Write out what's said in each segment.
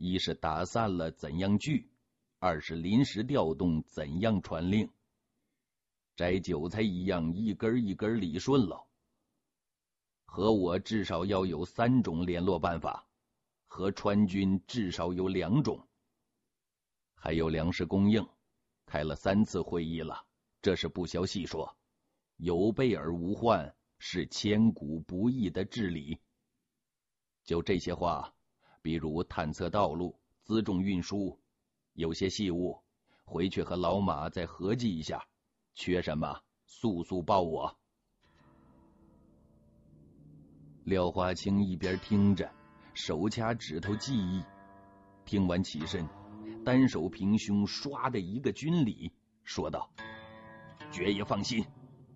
一是打散了怎样聚，二是临时调动怎样传令。摘韭菜一样，一根一根理顺了。和我至少要有3种联络办法，和川军至少有2种。还有粮食供应，开了3次会议了，这是不消细说。有备而无患，是千古不易的治理。就这些话，比如探测道路、辎重运输，有些细务，回去和老马再合计一下，缺什么速速报我。廖华清一边听着，手掐指头记忆，听完起身，单手平胸，唰的一个军礼，说道：爵爷放心。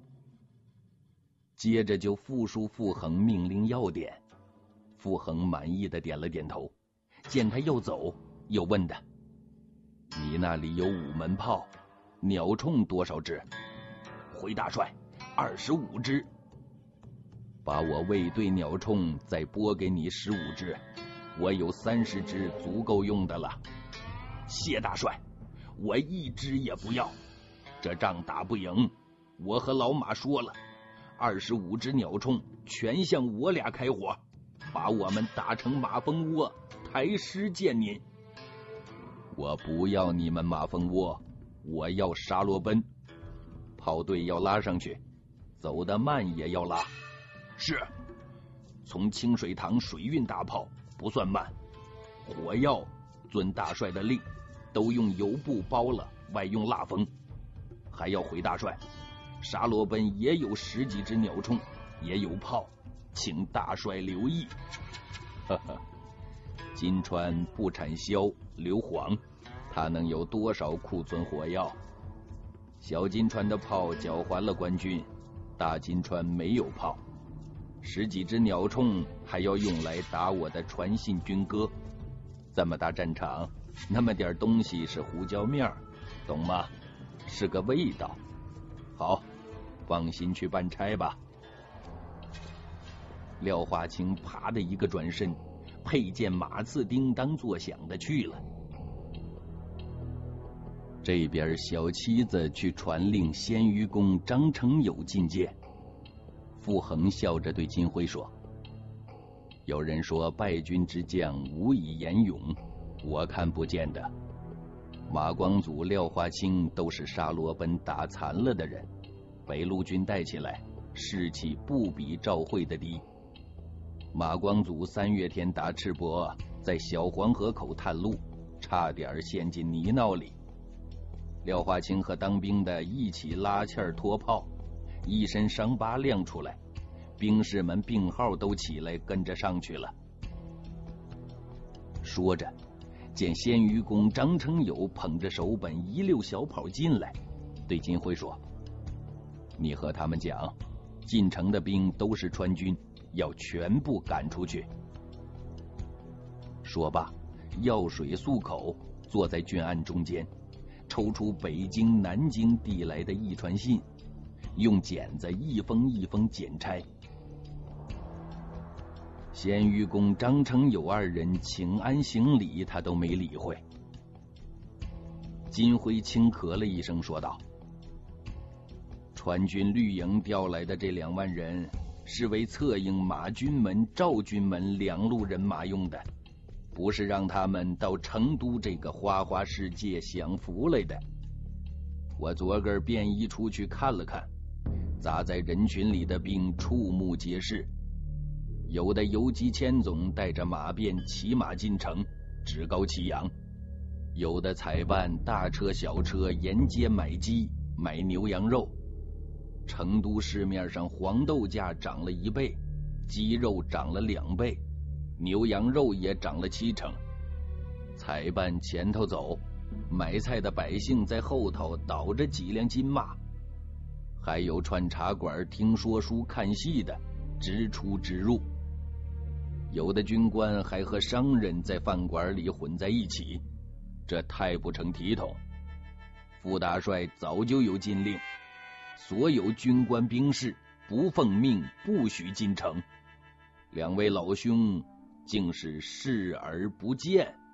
接着就复述傅恒命令要点。傅恒满意的点了点头，见他要走，又问他：你那里有5门炮，鸟铳多少只？回大帅，25只。把我卫队鸟铳再拨给你15只，我有30只足够用的了。谢大帅，我1只也不要，这仗打不赢，我和老马说了，25只鸟铳全向我俩开火，把我们打成马蜂窝，抬尸见您。我不要你们马蜂窝，我要沙罗奔。炮队要拉上去，走得慢也要拉。是，从清水塘水运大炮不算慢。火药遵大帅的令，都用油布包了，外用蜡封。还要回大帅，沙罗奔也有10几只鸟铳，也有炮，请大帅留意。呵呵，金川不产硝硫磺，他能有多少库存火药？小金川的炮缴还了官军，大金川没有炮，10几只鸟铳还要用来打我的传信军歌。这么大战场，那么点东西是胡椒面，懂吗？是个味道。好，放心去办差吧。廖华清啪的一个转身，佩剑马刺叮当作响的去了。这边小七子去传令鲜于公张承友觐见。傅恒笑着对金辉说：有人说败军之将无以言勇，我看不见的。马光祖、廖华清都是沙罗奔打残了的人，北路军带起来，士气不比赵惠的低。马光祖3月天打赤膊，在小黄河口探路，差点陷进泥淖里。廖华清和当兵的一起拉气儿拖炮，一身伤疤亮出来，兵士们病号都起来跟着上去了。说着，见鲜于公张承友捧着手本1溜小跑进来，对金辉说：你和他们讲，进城的兵都是川军，要全部赶出去。说罢，药水漱口，坐在郡案中间，抽出北京、南京递来的一传信，用剪子一封一封剪拆。鲜于公张承友2人请安行礼，他都没理会。金辉轻咳了一声，说道：川军绿营调来的这2万人，是为策应马军门、赵军门2路人马用的，不是让他们到成都这个花花世界享福来的。我昨个便衣出去看了看，杂在人群里的兵触目皆是，有的游击千总带着马便骑马进城，趾高气扬；有的采办大车小车沿街买鸡买牛羊肉。成都市面上黄豆价涨了1倍，鸡肉涨了2倍，牛羊肉也涨了70%。采办前头走，买菜的百姓在后头倒着几辆金马，还有串茶馆听说书看戏的直出直入。有的军官还和商人在饭馆里混在一起，这太不成体统。傅大帅早就有禁令，所有军官兵士不奉命不许进城。2位老兄竟是视而不见。